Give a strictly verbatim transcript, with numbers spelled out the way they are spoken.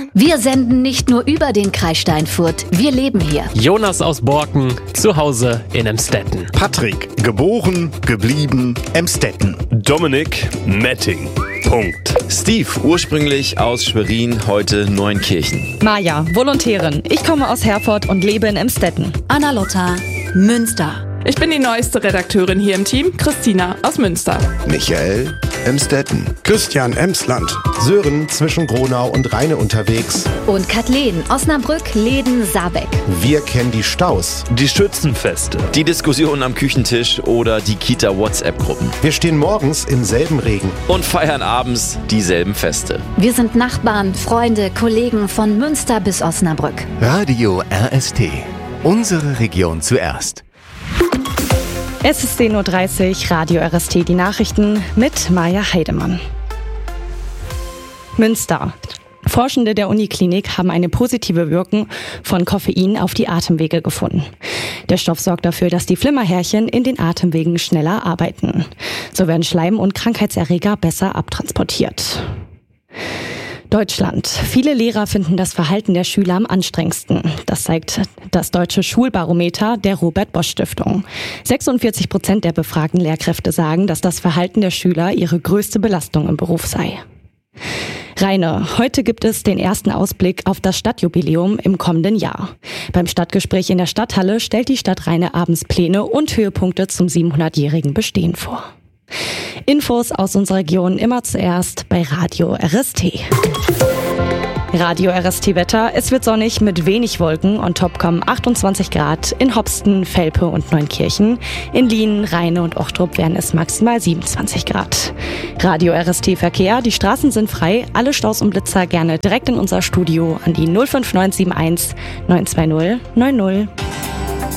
Wir senden nicht nur über den Kreis Steinfurt, wir leben hier. Jonas aus Borken, zu Hause in Emstetten. Patrick, geboren, geblieben, Emstetten. Dominik, Metting. Punkt. Steve, ursprünglich aus Schwerin, heute Neunkirchen. Maja, Volontärin. Ich komme aus Herford und lebe in Emstetten. Anna-Lotta, Münster. Ich bin die neueste Redakteurin hier im Team, Christina aus Münster. Michael, Emstetten. Christian, Emsland. Sören, zwischen Gronau und Rheine unterwegs. Und Kathleen, Osnabrück, Leden, Saarbeck. Wir kennen die Staus. Die Schützenfeste. Die Diskussionen am Küchentisch oder die Kita-WhatsApp-Gruppen. Wir stehen morgens im selben Regen. Und feiern abends dieselben Feste. Wir sind Nachbarn, Freunde, Kollegen von Münster bis Osnabrück. Radio R S T. Unsere Region zuerst. Es ist zehn Uhr dreißig, Radio R S T, die Nachrichten mit Maja Heidemann. Münster. Forschende der Uniklinik haben eine positive Wirkung von Koffein auf die Atemwege gefunden. Der Stoff sorgt dafür, dass die Flimmerhärchen in den Atemwegen schneller arbeiten. So werden Schleim- und Krankheitserreger besser abtransportiert. Deutschland. Viele Lehrer finden das Verhalten der Schüler am anstrengendsten. Das zeigt das Deutsche Schulbarometer der Robert-Bosch-Stiftung. sechsundvierzig Prozent der befragten Lehrkräfte sagen, dass das Verhalten der Schüler ihre größte Belastung im Beruf sei. Rheine. Heute gibt es den ersten Ausblick auf das Stadtjubiläum im kommenden Jahr. Beim Stadtgespräch in der Stadthalle stellt die Stadt Rheine abends Pläne und Höhepunkte zum siebenhundertjährigen Bestehen vor. Infos aus unserer Region immer zuerst bei Radio R S T. Radio R S T Wetter. Es wird sonnig mit wenig Wolken. On top kommen achtundzwanzig Grad. In Hopsten, Velpe und Neunkirchen. In Lienen, Rheine und Ochtrup werden es maximal siebenundzwanzig Grad. Radio R S T Verkehr. Die Straßen sind frei. Alle Staus und Blitzer gerne direkt in unser Studio an die null fünf neun sieben eins neun zwei null neun null.